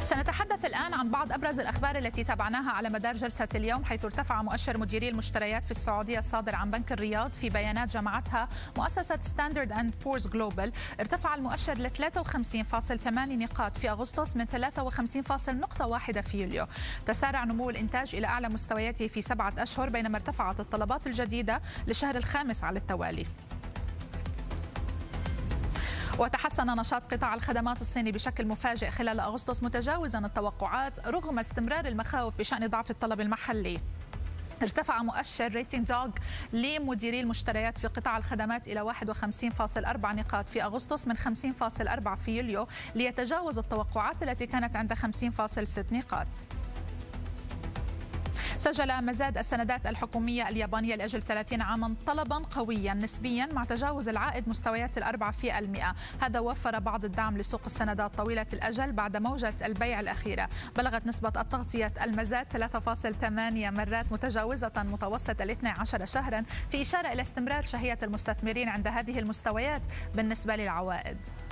سنتحدث الآن عن بعض أبرز الأخبار التي تابعناها على مدار جلسة اليوم، حيث ارتفع مؤشر مديري المشتريات في السعودية الصادر عن بنك الرياض في بيانات جمعتها مؤسسة ستاندرد أند بورز جلوبال. ارتفع المؤشر ل 53.8 نقاط في أغسطس من 53.1 في يوليو. تسارع نمو الإنتاج إلى أعلى مستوياته في 7 أشهر، بينما ارتفعت الطلبات الجديدة للشهر الخامس على التوالي. وتحسن نشاط قطاع الخدمات الصيني بشكل مفاجئ خلال أغسطس، متجاوزا التوقعات رغم استمرار المخاوف بشأن ضعف الطلب المحلي. ارتفع مؤشر ريتنج دوغ لمديري المشتريات في قطاع الخدمات إلى 51.4 نقاط في أغسطس من 50.4 في يوليو، ليتجاوز التوقعات التي كانت عند 50.6 نقاط. سجل مزاد السندات الحكومية اليابانية لأجل 30 عاما طلبا قويا نسبيا مع تجاوز العائد مستويات 4%. هذا وفر بعض الدعم لسوق السندات طويلة الأجل بعد موجة البيع الأخيرة. بلغت نسبة التغطية المزاد 3.8 مرات متجاوزة متوسط 12 شهرا، في إشارة إلى استمرار شهية المستثمرين عند هذه المستويات بالنسبة للعوائد.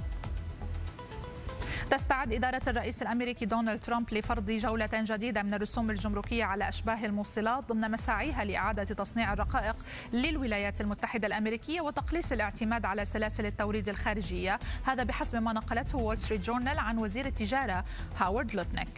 تستعد إدارة الرئيس الأمريكي دونالد ترامب لفرض جولة جديدة من الرسوم الجمركية على أشباه الموصلات ضمن مساعيها لإعادة تصنيع الرقائق للولايات المتحدة الأمريكية وتقليص الاعتماد على سلاسل التوريد الخارجية. هذا بحسب ما نقلته وول ستريت جورنال عن وزير التجارة هاورد لوتنيك.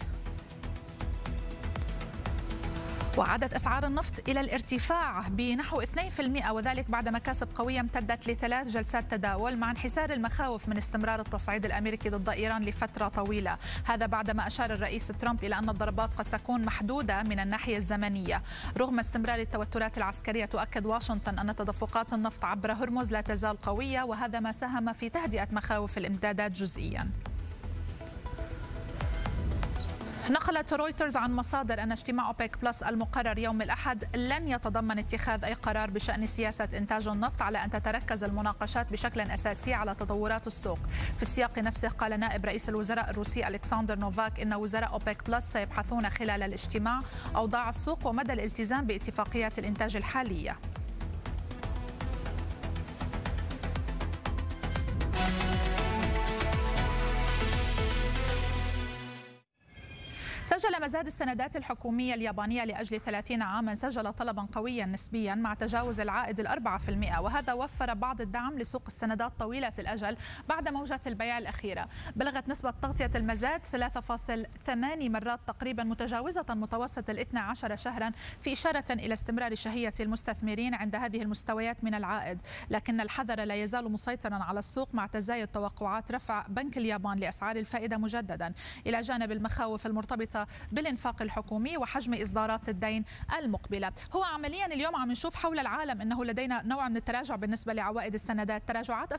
وعادت أسعار النفط إلى الارتفاع بنحو 2%، وذلك بعد مكاسب قوية امتدت ل3 جلسات تداول مع انحسار المخاوف من استمرار التصعيد الأمريكي ضد إيران لفترة طويلة. هذا بعدما أشار الرئيس ترامب إلى أن الضربات قد تكون محدودة من الناحية الزمنية. رغم استمرار التوترات العسكرية، تؤكد واشنطن أن تدفقات النفط عبر هرمز لا تزال قوية، وهذا ما ساهم في تهدئة مخاوف الامدادات جزئيا. نقلت رويترز عن مصادر أن اجتماع أوبك بلس المقرر يوم الأحد لن يتضمن اتخاذ أي قرار بشأن سياسة إنتاج النفط، على أن تتركز المناقشات بشكل أساسي على تطورات السوق. في السياق نفسه، قال نائب رئيس الوزراء الروسي ألكسندر نوفاك إن وزراء أوبك بلس سيبحثون خلال الاجتماع أوضاع السوق ومدى الالتزام باتفاقيات الإنتاج الحالية. سجل مزاد السندات الحكومية اليابانية لأجل 30 عاما طلبا قويا نسبيا مع تجاوز العائد 4%، وهذا وفر بعض الدعم لسوق السندات طويلة الأجل بعد موجة البيع الأخيرة. بلغت نسبة تغطية المزاد 3.8 مرات تقريبا متجاوزة متوسط 12 شهرا، في إشارة إلى استمرار شهية المستثمرين عند هذه المستويات من العائد. لكن الحذر لا يزال مسيطرا على السوق مع تزايد توقعات رفع بنك اليابان لأسعار الفائدة مجددا، إلى جانب المخاوف المرتبطة بالإنفاق الحكومي وحجم إصدارات الدين المقبلة. هو عمليا اليوم عم نشوف حول العالم أنه لدينا نوع من التراجع بالنسبة لعوائد السندات، تراجعات